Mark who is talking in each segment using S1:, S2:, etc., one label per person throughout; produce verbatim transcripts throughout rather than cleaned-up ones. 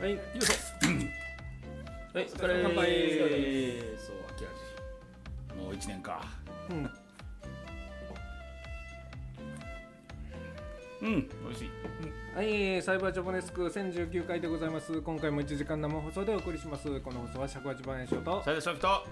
S1: はい、よいしょ。はい、それ乾杯。そう、秋味。もう一年か。うん。うん、美味しい。うん、はい、サイバージャポネスクせんじゅうきゅうかいでございます。今回もいちじかん生放送でお送りします。この放送は尺八番演唱と
S2: サイダーショフト、
S3: はい、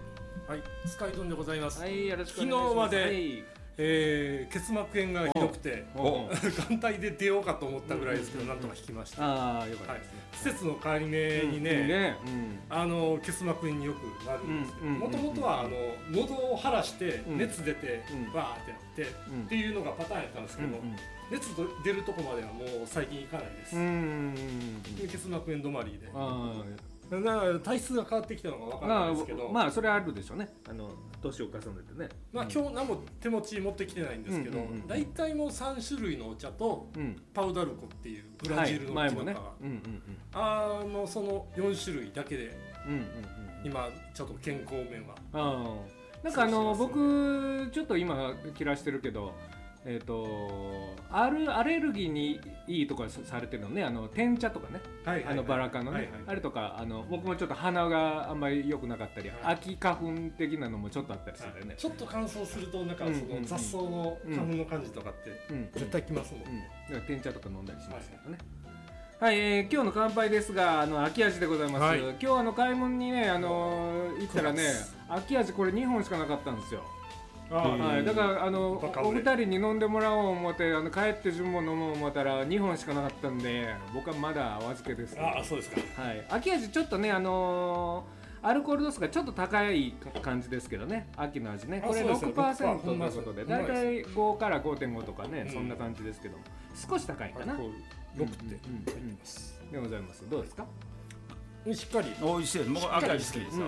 S3: スカイトンでございます。
S1: はい、よろしくお願いします。
S3: 昨日まで、
S1: はい
S3: えー、結膜炎がひどくて眼帯で出ようかと思ったぐらいですけど、なんとか引きました。
S1: ああ、よかったですね。
S3: 季節の変わり目にね、あの結膜炎によくなるんですけど、もともとはあの喉を腫らして熱出てバーってやってっていうのがパターンやったんですけど、熱出るとこまではもう最近いかないです。で結膜炎止まりで。だから体質が変わってきたのが分からないですけど、
S1: まあそれはあるでしょうね。あの年を重ねてね。
S3: まあ今日何も手持ち持ってきてないんですけど、だいたいもうさんしゅるいのお茶とパウダルコっていうブラジルの木の皮、あのそのよんしゅるいだけで今ちょっと健康面は。
S1: なんかあの僕ちょっと今切らしてるけど。えーと、アル、アレルギーにいいとかされてるのね、あの天茶とかね、はいはいはい、あのバラ科のね、はいはいはい、あれとかあの僕もちょっと鼻があんまり良くなかったり、はい、秋花粉的なのもちょっとあったりするんだよね、はい、
S3: ちょっと乾燥するとなんかその雑草の花粉の感じとかって絶対きますもん、うんうん、だ
S1: から天茶とか飲んだりしますけどね。はい、はい、えー、今日の乾杯ですが、あの秋味でございます。はい、今日あの買い物にね、あのー、行ったらね、秋味これにほんしかなかったんですよ。はい、だからあのお二人に飲んでもらおう思ってあの帰って自分も飲もう思ったらにほんしかなかったんで、僕はまだお預けです、
S3: ね。ああ、そうですか。
S1: はい、秋味ちょっとね、あのー、アルコール度数がちょっと高い感じですけどね、秋の味ね。これ ろくパーセント ということで、だいたいごからごてんごとかね、うん、そんな感じですけども、少し高いかな。
S3: ろくって入ってます。
S1: でございます。どうですか？
S3: しっかり。
S2: 美味しいです。僕秋味好きですよ。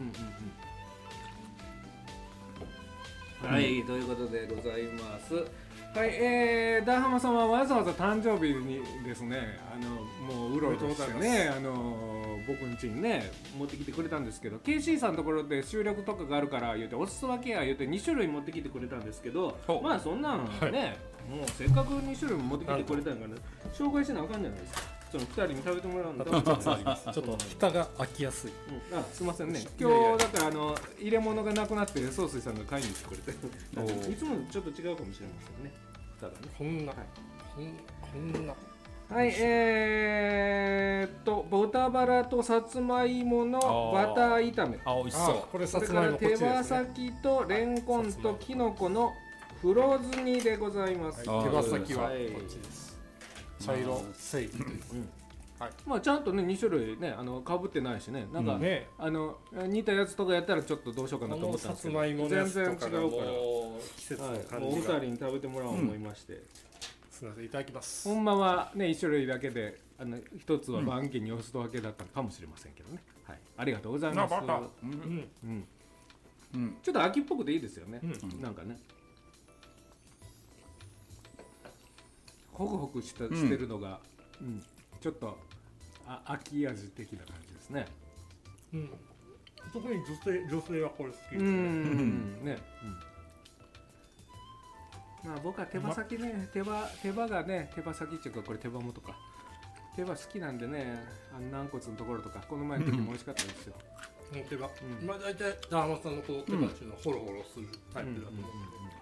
S1: はい、うん、ということでございます。はい、えー、ダーハマさんはわざわざ誕生日にですね、あのもううろうろしてね、あの僕ん家にね持ってきてくれたんですけど、ケーシー さんのところで収録とかがあるから言うてお裾分けや言うてにしゅるい持ってきてくれたんですけど、まあそんなんね、はい、もうせっかくにしゅるいも持ってきてくれたんから、ね、紹介しなあかんじゃないですか。そのふたりに食べてもらうんだ。ちょっ
S3: と蓋が開きやすい。
S1: うん、あ、すみませんね。今日だからあの入れ物がなくなって総帥さんが買いに来てくれて、いつもちょっと違うかもしれませんね。蓋がね。
S3: こんな、はい、こんこんな。
S1: はい、えーっと豚バラとさつまいものバター炒め。
S2: あ、美味しそう。
S3: これさつまいも
S1: こっちですね。手羽先とレンコンとキノコの黒酢煮でございます。
S3: 手羽先はこっちです。茶色セイ、
S1: はい、まあちゃんとねにしゅるいねあの被ってないしね、なんか、うんね、あの似たやつとかやったらちょっとどうしようかなと思ったんですけど、全然違うから
S3: 季節の感じが、
S1: はい、もうお二人に食べてもらおうと思いまして、うん、
S3: すみませんいただきます。
S1: ほんまはねいっしゅるいだけであの一つは番家におすと分けだったかもしれませんけどね、はい、ありがとうございます。うんうんうんうん、ちょっと秋っぽくていいですよね、うん、なんかねホクホクした、うん、してるのが、うん、ちょっとあ秋味的な感じですね、
S3: うん、特に女性、女性はこれ好きですね。
S1: うんね、うん、まあ僕は手羽先ね、手羽、手羽がね手羽先っていうかこれ手羽元か手羽好きなんでね、あの軟骨のところとかこの前の時も美味しかったですよ、
S3: うん、手羽、うん、まあ大体ダーマさんのこの手羽っていうのはホロホロするタイプだと思うんです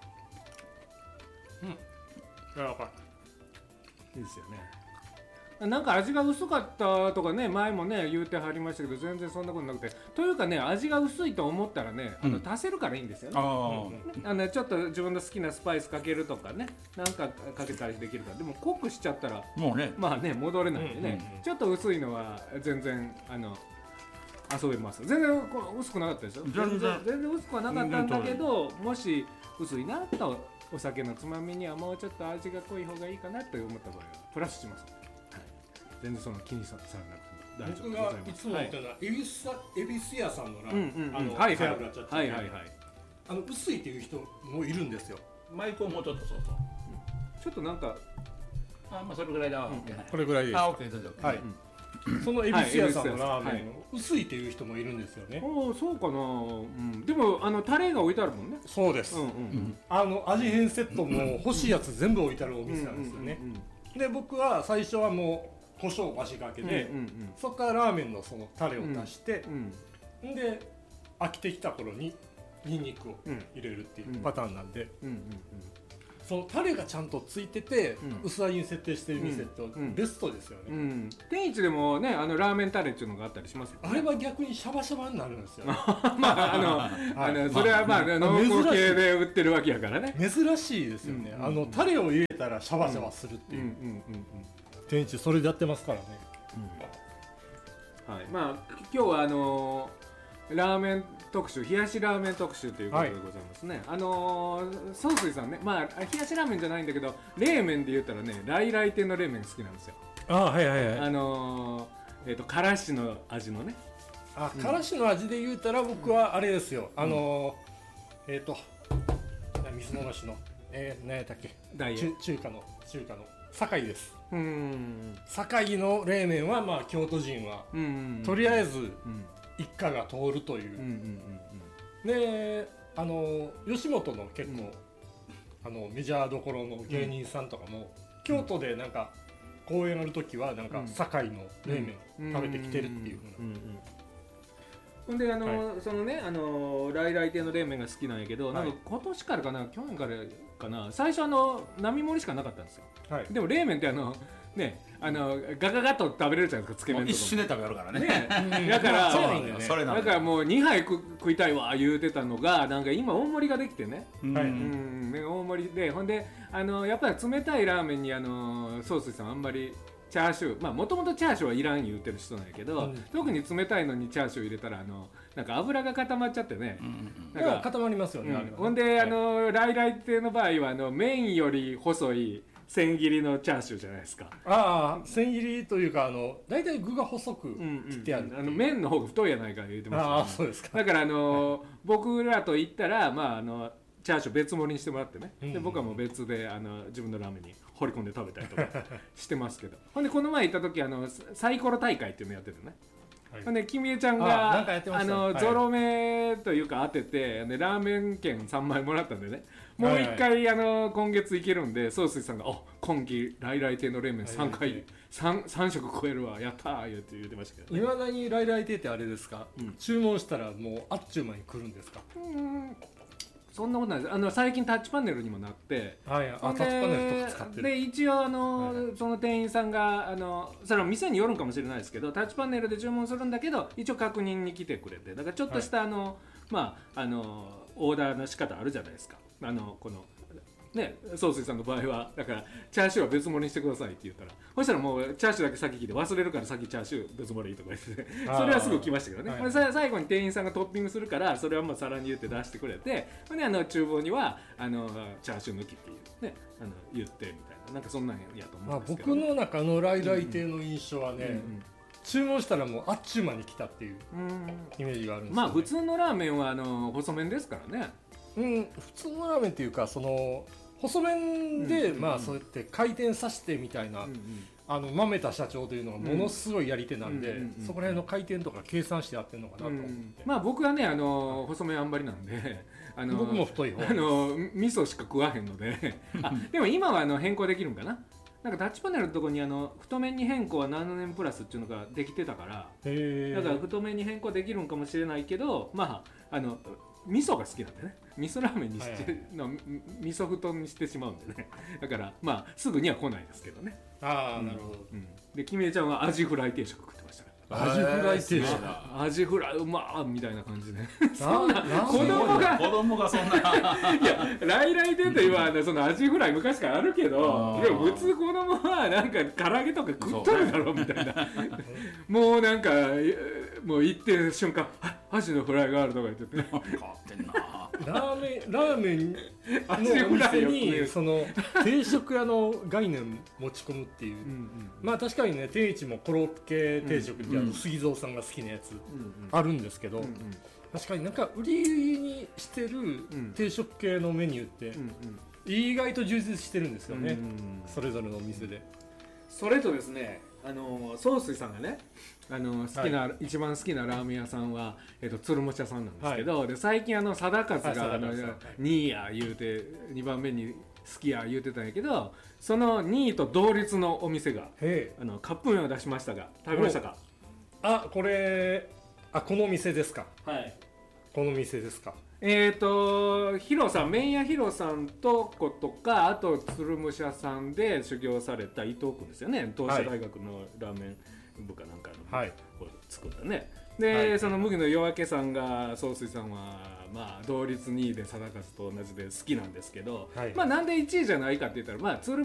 S3: けど、うん、柔らかい
S1: いいですよね。なんか味が薄かったとかね前もね言うてはりましたけど全然そんなことなくて、というかね味が薄いと思ったらね、うん、あの足せるからいいんですよね。ああのちょっと自分の好きなスパイスかけるとかねなんかかけたりできるから、でも濃くしちゃったらもうねまあね戻れないんでね、うんうんうん、ちょっと薄いのは全然あの遊べます。全然薄くなかったですよ。全然全然薄くはなかったんだけど、もし薄いなとお酒のつまみにはもうちょっと味が濃い方がいいかなと思った場合はプラスします、はい、全然その気にされなくて大丈夫でございます。
S3: 僕がいつも言ったのは、はい、恵比寿恵比寿屋さんのラーメン、
S1: あのはいはいはいはいはい、
S3: あの薄いっていう人もいるんですよ。
S2: マイクをもうちょっとそうそう、
S1: うん、ちょっとなんか
S2: あまあそれぐらいだ、うん、
S3: これぐらいです。
S2: あ、オッケー、どうぞ。
S3: はい。その恵比寿屋さんのラーメンの薄いっていう人もいるんですよね。
S1: ああ、そうかな、うん。でもあのタレが置いてあるもんね。
S3: そうです。うんうんうん、あの味変セットも欲しいやつ全部置いてあるお店なんですよね。で僕は最初はもう胡椒味がけで、うんうんうん、そこからラーメンのそのタレを足して、うんうん、で飽きてきた頃にニンニクを入れるっていうパターンなんで、うんうんうんうん、そのタレがちゃんとついてて、うん、薄味に設定してる店とベストですよね、うんうん、
S1: 天一でもねあのラーメンタレっていうのがあったりしますよね。
S3: あれは逆にシャバシャバになるんですよね
S1: まああの、はい、あのそれはまあ、まあ、濃厚系で売ってるわけやからね
S3: 珍しいですよね、うんうんうん、あのタレを入れたらシャバシャバするっていう、うんうんうんうん、天一それでやってますからね、
S1: うん、はい、まあ今日はあのー、ラーメン特集、冷やしラーメン特集ということでございますね、はい、あのー、総帥さんね、まあ冷やしラーメンじゃないんだけど冷麺で言ったらね来来亭の冷麺好きなんですよ。
S3: あはいはいはい、
S1: あのー、えっ、ー、とからしの味のね、
S3: あからしの味で言うたら僕はあれですよ、うん、あのー、えっ、ー、と水戻しの、えー、何やったっけ中, 中華の中華の堺です。うん、堺の冷麺はまあ京都人は、うんうんうん、とりあえず、うん一家が通るという、うんうんうんうん、であの吉本の結構、うん、あのメジャーどころの芸人さんとかも、うん、京都でなんか公演ある時はなんか、うん、堺の冷麺食べてきてるっていうふうな、うんうんうんうん、
S1: ほんであの、はい、そのねあの来来亭の冷麺が好きなんやけど、はい、なんか今年からかな去年からかな最初あの並盛りしかなかったんですよ、はい、でも冷麺ってあのねあのガガガッと食べれるじゃないですかつけ麺とか
S2: 一瞬で食べるからね、ね
S1: だから
S2: そうなんだよね、それなんだよ
S1: だからもうにはい食いたいわ言うてたのがなんか今大盛りができてね、うんはいうん、大盛りでほんであのやっぱり冷たいラーメンにあのソースさんあんまりチャーシューまあもともとチャーシューはいらん言うてる人なんやけど、うん、特に冷たいのにチャーシュー入れたらあのなんか油が固まっちゃってね、うん、
S3: なんか固まりますよね、うん、あれはね
S1: ほんで、はい、あの来来亭の場合はあの麺より細い千切りのチャーシューじゃないですか。
S3: ああ千切りというかあのだいたい具が細く切ってある、うんうん、
S1: あの麺の方が太いやないか言ってました、ね、
S3: ああそうですか。
S1: だからあの僕らと言ったらまああのチャーシュー別盛りにしてもらってね、うんうん、で僕はもう別であの自分のラーメンに放り込んで食べたりとかしてますけどほんでこの前行った時あのサイコロ大会っていうのやってるね、はい、ほんで君江ちゃんが あ, あの、はい、ゾロ目というか当ててでラーメン券さんまいもらったんでねもう一回、はいはい、あの今月行けるんでソースさんがお今季来来亭の冷麺さんかい、はい、3, 3食超えるわやったー言って言ってましたけど
S3: いま、ね、だに来来亭ってあれですか、うん、注文したらもうあっちゅう間に来るんですか。
S1: うんそんなことないです。あの最近タッチパネルにもなって、
S3: はい、あタッチパネルとか使ってる。
S1: で一応あの、はい、その店員さんがあのそれは店によるんかもしれないですけど、タッチパネルで注文するんだけど、一応確認に来てくれて、だからちょっとした、はい、あのまああのオーダーの仕方あるじゃないですか。あのこのね、ソースさんの場合はだからチャーシューは別盛りにしてくださいって言ったらそしたらもうチャーシューだけ先聞いて忘れるから先チャーシュー別盛りとか言ってそれはすぐ来ましたけどね、はい、最後に店員さんがトッピングするからそれはもう皿に入れて出してくれてであの厨房にはあのチャーシュー抜きっていう、ね、あの言ってみたいななんかそんなんやと思うんですけど、ね、
S3: まあ、僕の中の来来亭の印象はね、うんうん、注文したらもうあっちゅう間に来たっていうイメージがあるんですよね。
S1: まあ普通のラーメンはあの細麺ですからね。
S3: うん、普通のラーメンっていうかその細麺で、うんうん、まあそうやって回転させてみたいな、うんうん、あの豆田社長というのがものすごいやり手なんで、うんうんうん、そこら辺の回転とか計算してやってるのかなと思って、うん、
S1: まあ僕はねあの細麺あんまりなんであの
S3: 僕も太い方
S1: あの味噌しか食わへんのであでも今はあの変更できるんかな。なんかタッチパネルのところにあの太麺に変更は何年プラスっていうのができてたからだから太麺に変更できるんかもしれないけどまああの味噌が好きなんでね味噌ラーメンにして、はいはい、の味噌太にしてしまうんでねだからまあすぐには来ないですけどね。
S3: ああ、うん、なるほど、
S1: うん、でキミエちゃんはアジフライ定食食ってましたから
S3: アジフライ定食
S1: アジフライうまーみたいな感じでそんな子供が
S2: 子供がそんない
S1: や来来でと言わそのアジフライ昔からあるけどいや普通子供はなんか唐揚げとか食っとるだろうみたいなもうなんかもう行って瞬間アジのフライがあるとか言ってて変わってんな
S3: ラーメンラーメンのお店にその定食屋の概念持ち込むっていう、うんうん、まあ確かにね定一もコロッケ定食ってあの杉蔵さんが好きなやつあるんですけど、うんうん、確かになんか売りにしてる定食系のメニューって、うんうん、意外と充実してるんですよね、うんうん、それぞれのお店で。
S1: それとですねあの総帥さんがねあの好きな、はい、一番好きなラーメン屋さんは、えーと、鶴餅屋さんなんですけど、はい、で最近あの貞勝が、はい、あのにいや言うてにばんめに好きや言うてたんやけど、そのにいと同率のお店があのカップ麺を出しましたが、食べましたか？
S3: あ、これあこの店ですか？
S1: はい、
S3: この店ですか？
S1: えーとヒロさん、麺屋ヒロさんとことか、あと鶴武者さんで修行された伊藤君ですよね。同志社大学のラーメン部かなんかの、はい、これ作ったね。で、はい、その麦の夜明けさんが総帥さんはまあ同率にいで定勝と同じで好きなんですけど、はい、まあなんでいちいじゃないかって言ったら、まあ鶴